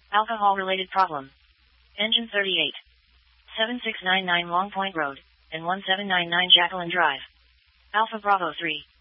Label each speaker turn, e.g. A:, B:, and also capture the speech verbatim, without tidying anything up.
A: Alcohol-related problem. Engine thirty-eight. seven six nine nine Long Point Road, and one seven nine nine Jacqueline Drive. Alpha Bravo three.